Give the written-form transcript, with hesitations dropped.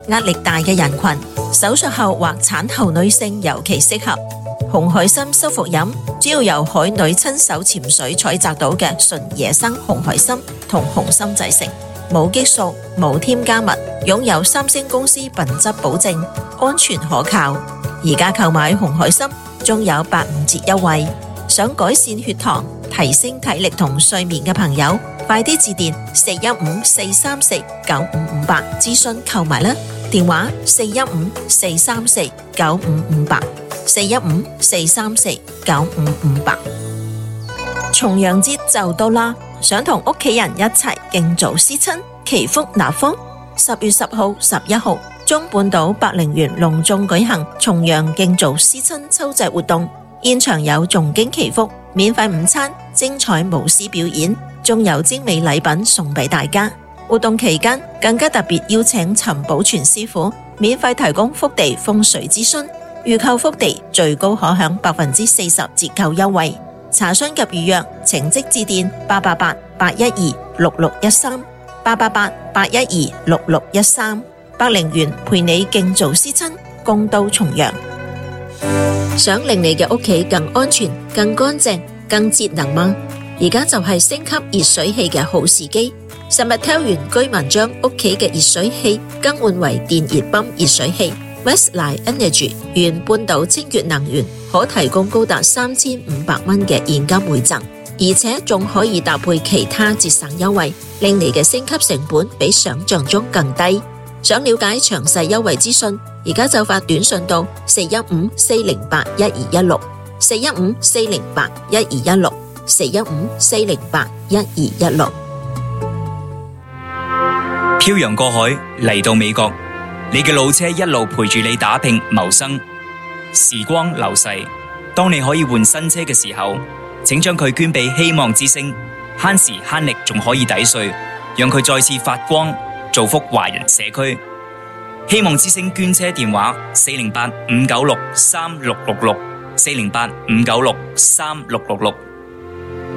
壓力大嘅人群，手術後或產後女性尤其適合。紅海參修復飲主要由海女親手潛水採摘到嘅純野生紅海參同紅參製成，冇激素、冇添加物，擁有3星公司品質保證，安全可靠。而家購買紅海參仲有85折優惠，想改善血糖、提升體力同睡眠嘅朋友，快啲致電415-434-9558諮詢購買啦！電話415-434-9558，415-434-9558。重陽節就到啦，想同屋企人一齊敬祖思親、祈福納福。10月10號、11號，中半島百靈園隆重舉行重陽敬祖思親秋祭活動，現場有誦經祈福、免費午餐、精彩舞獅表演，仲有精美禮品送俾大家。活動期間更加特別邀請陳寶全師傅免費提供福地風水諮詢，預購福地最高可享40%折扣優惠。查詢及預約請即致電888-812-6613，888-812-6613。百靈園陪你敬祖思親，共度重陽。想令你嘅屋企更安全、更乾淨、更節能嗎？而家就係升級熱水器嘅好時機。Summertel園居民將屋企嘅熱水器更換為電熱泵熱水器 Westline Energy 原半島清潔能源，可提供高達3500蚊嘅現金回贈，而且仲可以搭配其他節省優惠，令你嘅升級成本比想象中更低。想了解詳細優惠資訊，而家就發短信到415-408-1216，415-408-1216，415-408-1216。 漂洋過海嚟到美國，你嘅老車一路陪住你打拼謀生。時光流逝，當你可以換新車嘅時候，請將佢捐俾希望之星，慳時慳力仲可以抵稅，讓佢再次發光，造福華人社區。希望之星捐車電話408-596-3666，408-596-3666。